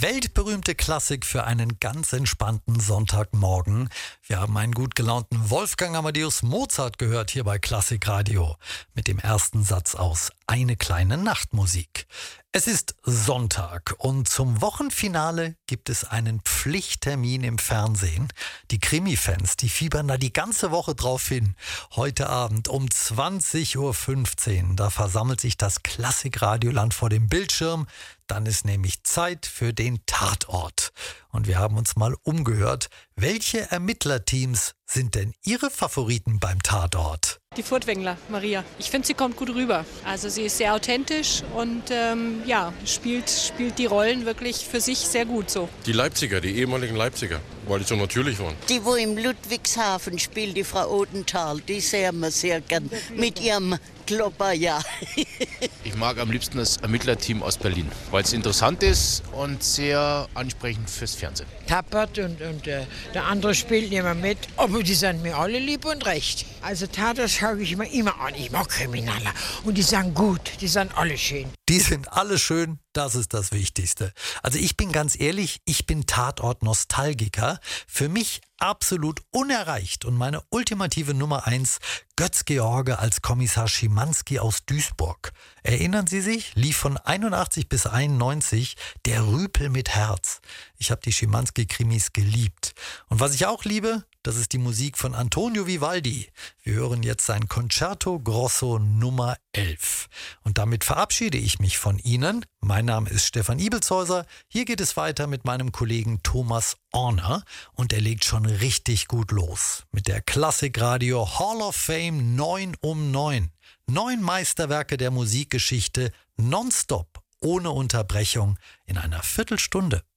weltberühmte Klassik für einen ganz entspannten Sonntagmorgen. Wir haben einen gut gelaunten Wolfgang Amadeus Mozart gehört hier bei Klassikradio mit dem ersten Satz aus Eine kleine Nachtmusik. Es ist Sonntag und zum Wochenfinale gibt es einen Pflichttermin im Fernsehen. Die Krimi-Fans, die fiebern da die ganze Woche drauf hin. Heute Abend um 20.15 Uhr, da versammelt sich das Klassikradioland vor dem Bildschirm. Dann ist nämlich Zeit für den Tatort. Und wir haben uns mal umgehört, welche Ermittlerteams sind denn Ihre Favoriten beim Tatort? Die Furtwängler, Maria. Ich finde, sie kommt gut rüber. Also sie ist sehr authentisch und spielt die Rollen wirklich für sich sehr gut so. Die Leipziger, die ehemaligen Leipziger, weil die so natürlich waren. Die, wo im Ludwigshafen spielt, die Frau Odenthal, die sehen wir sehr gern mit ihrem Klopper, ja. Ich mag am liebsten das Ermittlerteam aus Berlin, weil es interessant ist und sehr ansprechend fürs Fernsehen. Tappert und der andere spielt nicht mehr mit, aber die sind mir alle lieb und recht. Also Tatort schaue ich mir immer an. Ich mag Kriminaler und die sind gut, die sind alle schön. Die sind alle schön, das ist das Wichtigste. Also ich bin ganz ehrlich, ich bin Tatort-Nostalgiker. Für mich absolut unerreicht und meine ultimative Nummer 1, Götz-George als Kommissar Schimanski aus Duisburg. Erinnern Sie sich? Lief von 81 bis 91 der Rüpel mit Herz. Ich habe die Schimanski-Krimis geliebt. Und was ich auch liebe, das ist die Musik von Antonio Vivaldi. Wir hören jetzt sein Concerto Grosso Nummer 11. Und damit verabschiede ich mich von Ihnen. Mein Name ist Stefan Ibelzhäuser. Hier geht es weiter mit meinem Kollegen Thomas Orner. Und er legt schon richtig gut los. Mit der Klassikradio Hall of Fame 9 um 9. 9 Meisterwerke der Musikgeschichte nonstop, ohne Unterbrechung, in einer Viertelstunde.